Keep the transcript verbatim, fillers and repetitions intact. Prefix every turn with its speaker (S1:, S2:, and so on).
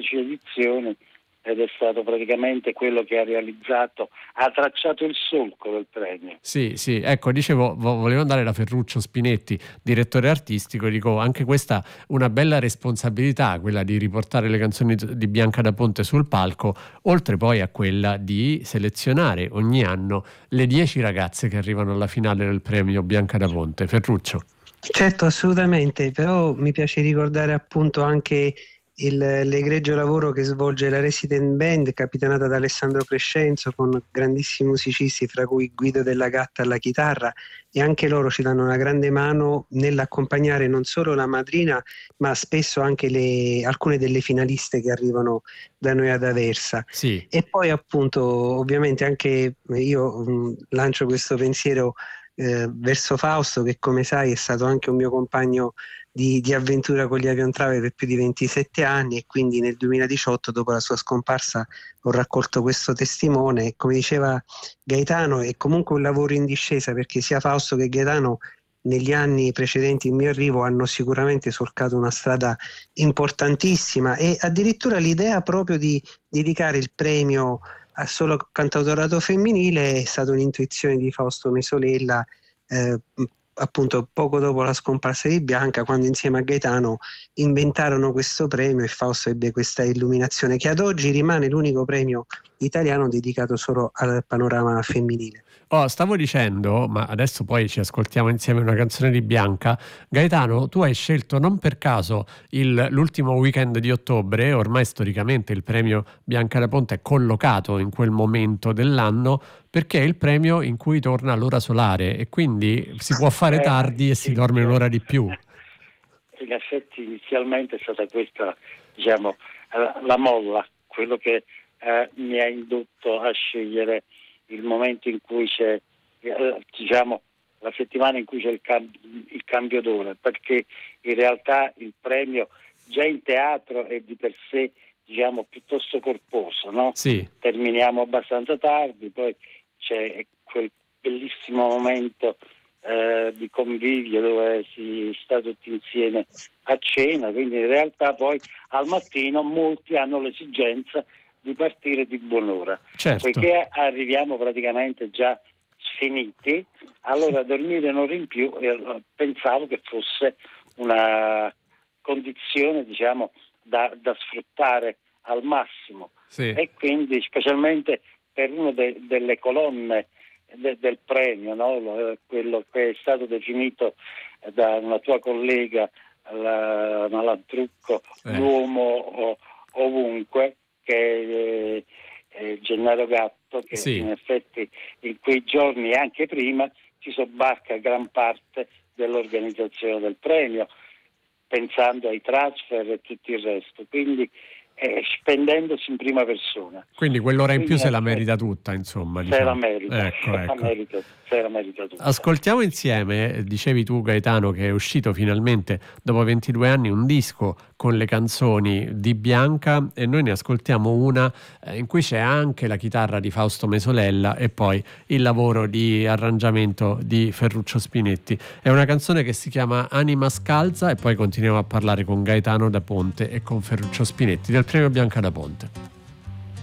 S1: dodici edizioni ed è stato praticamente quello che ha realizzato, ha tracciato il solco del premio.
S2: Sì, sì, ecco, dicevo, volevo andare da Ferruccio Spinetti, direttore artistico, dico anche questa una bella responsabilità, quella di riportare le canzoni di Bianca da Ponte sul palco, oltre poi a quella di selezionare ogni anno le dieci ragazze che arrivano alla finale del premio Bianca da Ponte. Ferruccio.
S3: Certo, assolutamente, però mi piace ricordare appunto anche il, l'egregio lavoro che svolge la Resident Band, capitanata da Alessandro Crescenzo, con grandissimi musicisti, fra cui Guido Della Gatta alla chitarra, e anche loro ci danno una grande mano nell'accompagnare non solo la madrina, ma spesso anche le, alcune delle finaliste che arrivano da noi ad Aversa.
S2: Sì.
S3: E poi appunto, ovviamente anche io mh, lancio questo pensiero eh, verso Fausto, che come sai è stato anche un mio compagno Di, di avventura con gli aviontrave per più di ventisette anni, e quindi nel duemiladiciotto, dopo la sua scomparsa, ho raccolto questo testimone. E come diceva Gaetano, è comunque un lavoro in discesa, perché sia Fausto che Gaetano negli anni precedenti il mio arrivo hanno sicuramente solcato una strada importantissima, e addirittura l'idea proprio di dedicare il premio al solo cantautorato femminile è stata un'intuizione di Fausto Mesolella, eh, appunto poco dopo la scomparsa di Bianca, quando insieme a Gaetano inventarono questo premio, e Fausto ebbe questa illuminazione, che ad oggi rimane l'unico premio italiano dedicato solo al panorama femminile.
S2: Oh, stavo dicendo, ma adesso poi ci ascoltiamo insieme una canzone di Bianca. Gaetano, tu hai scelto non per caso il, l'ultimo weekend di ottobre, ormai storicamente il premio Bianca da Ponte è collocato in quel momento dell'anno, perché è il premio in cui torna l'ora solare e quindi si può fare tardi e si dorme un'ora di più.
S1: In effetti inizialmente è stata questa, diciamo, la molla, quello che eh, mi ha indotto a scegliere il momento in cui c'è, eh, diciamo, la settimana in cui c'è il, cam- il cambio d'ora, perché in realtà il premio già in teatro è di per sé, diciamo, piuttosto corposo, no?
S2: Sì.
S1: Terminiamo abbastanza tardi, poi c'è quel bellissimo momento eh, di convivio dove si sta tutti insieme a cena, quindi in realtà poi al mattino molti hanno l'esigenza di partire di buon'ora.
S2: Certo.
S1: Poiché arriviamo praticamente già finiti, allora dormire un'ora in più eh, pensavo che fosse una condizione, diciamo, da, da sfruttare al massimo.
S2: Sì.
S1: E quindi specialmente per una de, delle colonne de, del premio, no? Quello che è stato definito da una tua collega, la Malantrucco,
S2: eh.
S1: l'uomo ovunque, che è, è Gennaro Gatto, che
S2: sì.
S1: in effetti in quei giorni e anche prima ci sobbarca gran parte dell'organizzazione del premio, pensando ai transfer e tutto il resto, quindi eh, spendendosi in prima persona.
S2: Quindi quell'ora in
S1: quindi
S2: più se la merita tutta, insomma.
S1: Se
S2: diciamo.
S1: la merita,
S2: ecco,
S1: se,
S2: ecco.
S1: La merita, se la merita tutta.
S2: Ascoltiamo insieme, dicevi tu Gaetano che è uscito finalmente dopo ventidue anni un disco con le canzoni di Bianca, e noi ne ascoltiamo una eh, in cui c'è anche la chitarra di Fausto Mesolella e poi il lavoro di arrangiamento di Ferruccio Spinetti. È una canzone che si chiama Anima Scalza, e poi continuiamo a parlare con Gaetano da Ponte e con Ferruccio Spinetti del premio Bianca da Ponte.